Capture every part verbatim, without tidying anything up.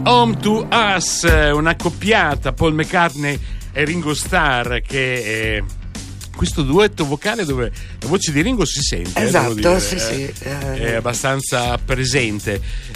Home to Us, una coppiata Paul McCartney e Ringo Starr, che è questo duetto vocale dove la voce di Ringo si sente, esatto, eh, devo dire, sì, eh, sì. è abbastanza presente,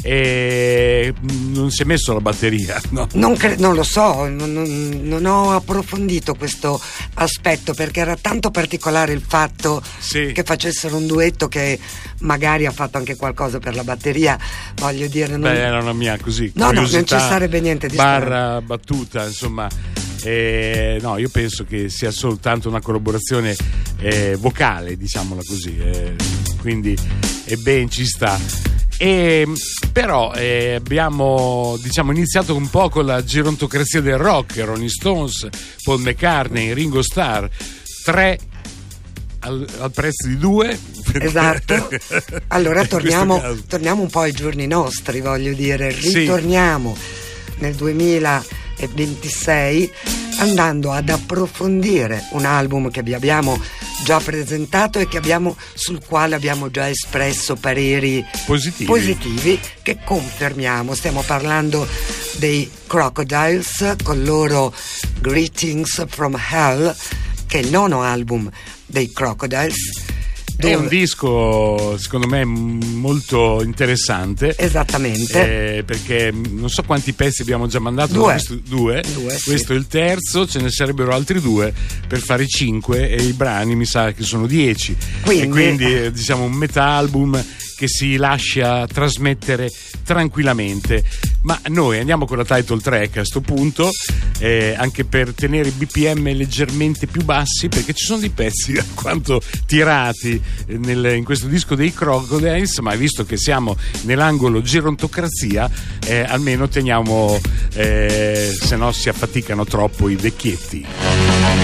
e non si è messo la batteria, no? Non, cre- non lo so, non, non, non ho approfondito questo aspetto, perché era tanto particolare il fatto sì. che facessero un duetto che magari ha fatto anche qualcosa per la batteria, voglio dire. Non... Beh, era una mia così no, no, non ci curiosità sarebbe niente di barra strano. battuta, insomma. Eh, no, io penso che sia soltanto una collaborazione eh, vocale, diciamola così, eh, quindi e ben ci sta. E, però eh, abbiamo diciamo iniziato un po' con la gerontocrazia del rock, Rolling Stones, Paul McCartney, Ringo Starr, tre al, al prezzo di due. Esatto. Allora torniamo, torniamo un po' ai giorni nostri, voglio dire, ritorniamo sì. nel duemilaventisei, andando ad approfondire un album che vi abbiamo già presentato e che abbiamo, sul quale abbiamo già espresso pareri positivi, positivi che confermiamo. Stiamo parlando dei Crocodiles con il loro Greetings from Hell, che è il nono album dei Crocodiles. È un disco secondo me molto interessante. Esattamente. Eh, perché non so quanti pezzi abbiamo già mandato. Due. Questo, due. due questo sì. è il terzo, ce ne sarebbero altri due per fare cinque, e i brani mi sa che sono dieci. Quindi, e quindi eh, diciamo un metà album che si lascia trasmettere tranquillamente. Ma noi andiamo con la title track a sto punto, eh, anche per tenere i B P M leggermente più bassi, perché ci sono dei pezzi alquanto tirati nel, in questo disco dei Crocodiles, ma visto che siamo nell'angolo gerontocrazia, eh, almeno teniamo, eh, se no si affaticano troppo i vecchietti.